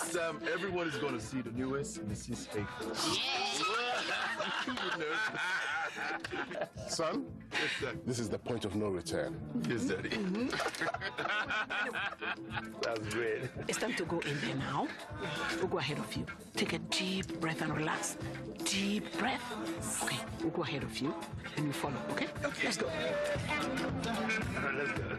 Sam, everyone is going to see the newest Mrs. Faithful. Son, Yes, Daddy. this is the point of no return. Yes, Daddy. That's great. It's time to go in there now. We'll go ahead of you. Take a deep breath and relax. Deep breath. Okay, we'll go ahead of you and you follow, okay? Okay. Let's go. All right, let's go.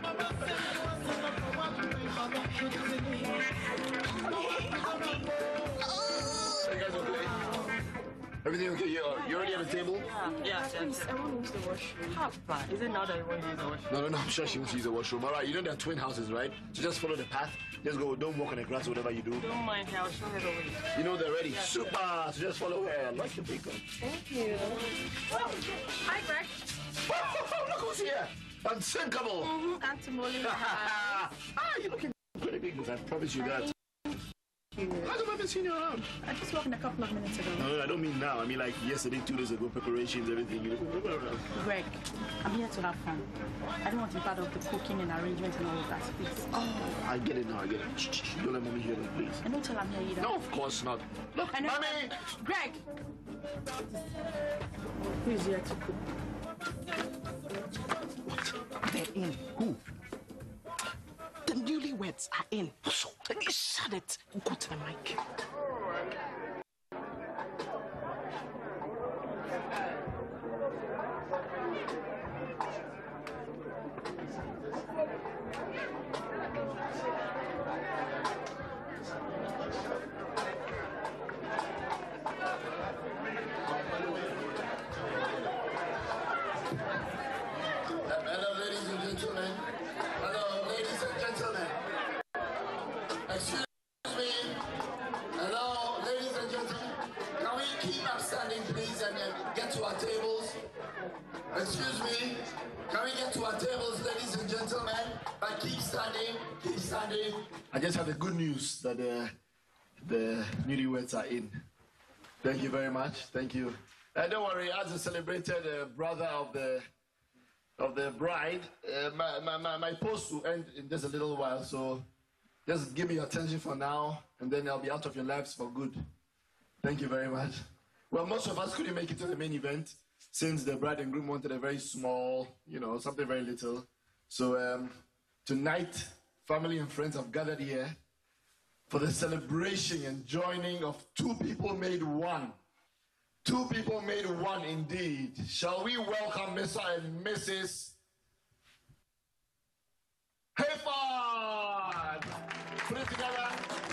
Are you guys okay? Everything okay? You already at the table? Yeah, yes. I want to use the washroom. How bad? Is it now that you want to use the washroom? No, I'm sure she wants to use the washroom. All right, you know there are twin houses, right? So just follow the path. Just go. Don't walk on the grass, whatever you do. Don't mind her. I'll show her the way. You know they're ready. Super. So just follow her. Like your bacon. Thank you. Oh, hi, Greg. Look who's here. Unsinkable. Auntie Molly. You're looking pretty big. I promise you that. How come I haven't seen you around? I just walked in a couple of minutes ago. No, I don't mean now. I mean like yesterday, 2 days ago, preparations, everything. You look around. Greg, I'm here to have fun. I don't want to be part of the cooking and arrangement and all of that, please. Oh, I get it now. I get it. Shh, don't let mommy hear that, please. And don't tell I'm here either. No, of course not. Look, I know. mommy. Greg! Who is here to cook? They're in. Who? The newlyweds are in. So, shut it. Go to the mic. Hello, ladies and gentlemen. Hello, ladies and gentlemen. Excuse me. Hello, ladies and gentlemen. Can we keep up standing, please, and get to our tables? Excuse me. Can we get to our tables, ladies and gentlemen? But keep standing, keep standing. I just have the good news that the newlyweds are in. Thank you very much. Thank you. Don't worry, as a celebrated brother of the bride, my post will end in just a little while, so just give me your attention for now, and then I'll be out of your lives for good. Thank you very much. Well, most of us couldn't make it to the main event since the bride and groom wanted a very small, something very little. So tonight, family and friends have gathered here for the celebration and joining of two people made one. Two people made one indeed. Shall we welcome Mr. and Mrs. Hayford? Put it together.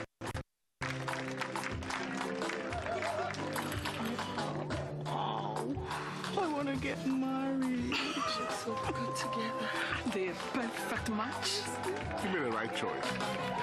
Oh, I want to get married. So good together. They're a perfect match. You made the right choice.